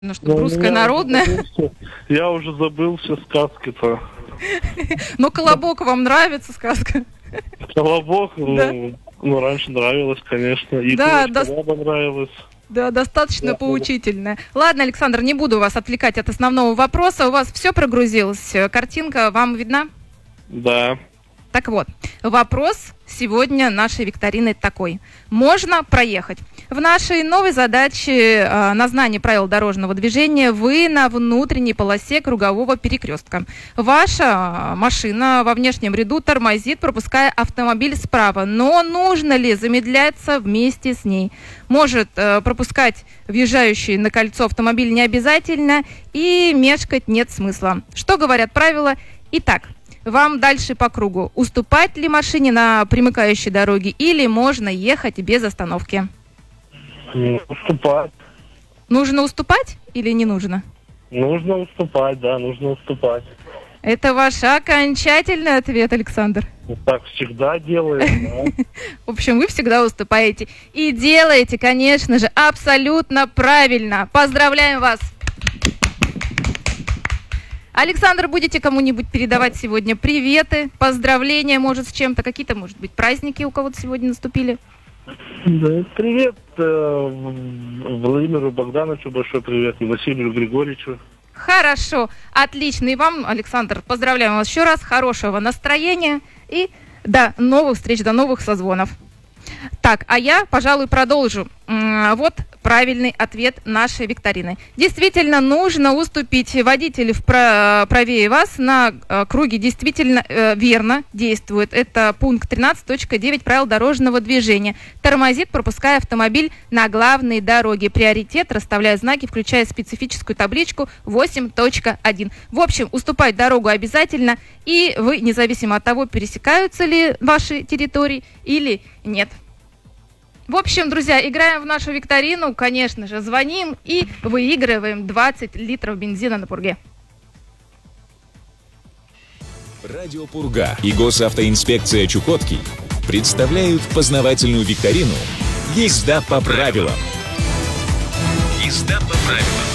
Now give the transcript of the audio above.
Ну что, русская народная. Я уже забыл все сказки-то. Но «Колобок» вам нравится сказка? «Колобок», Да. ну, раньше нравилось, конечно. И Да, «Курочка нравилось». Да, достаточно поучительная. Ладно, Александр, не буду вас отвлекать от основного вопроса. У вас все прогрузилось? Картинка вам видна? Да. Так вот, вопрос сегодня нашей викторины такой. Можно проехать. В нашей новой задаче на знание правил дорожного движения вы на внутренней полосе кругового перекрестка. Ваша машина во внешнем ряду тормозит, пропуская автомобиль справа. Но нужно ли замедляться вместе с ней? Может пропускать въезжающий на кольцо автомобиль не обязательно, и мешкать нет смысла. Что говорят правила? Итак, вам дальше по кругу. Уступать ли машине на примыкающей дороге или можно ехать без остановки? Уступать. Нужно уступать или не нужно? Нужно уступать, да, нужно уступать. Это ваш окончательный ответ, Александр? Так всегда делаем, да. В общем, вы всегда уступаете. И делаете, конечно же, абсолютно правильно. Поздравляем вас! Александр, будете кому-нибудь передавать сегодня приветы, поздравления, может, с чем-то? Какие-то, может быть, праздники у кого-то сегодня наступили? Да, привет Владимиру Богдановичу, большой привет, и Василию Григорьевичу. Хорошо, отлично. И вам, Александр, поздравляем вас еще раз, хорошего настроения и до новых встреч, до новых созвонов. Так, а я, пожалуй, продолжу. Вот правильный ответ нашей викторины. Действительно, нужно уступить. Водитель правее вас на круге действительно верно действует. Это пункт 13.9 правил дорожного движения. Тормозит, пропуская автомобиль на главной дороге. Приоритет, расставляя знаки, включая специфическую табличку 8.1. В общем, уступать дорогу обязательно, и вы, независимо от того, пересекаются ли ваши территории или нет. В общем, друзья, играем в нашу викторину, конечно же, звоним и выигрываем 20 литров бензина на Пурге. Радио Пурга и Госавтоинспекция Чукотки представляют познавательную викторину «Езда по правилам». Езда по правилам.